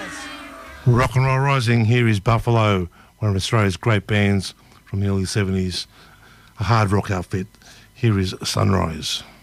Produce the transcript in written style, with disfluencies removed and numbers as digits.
Rock and Roll Rising, here is Buffalo, one of Australia's great bands from the early 70s, a hard rock outfit. Here is Sunrise.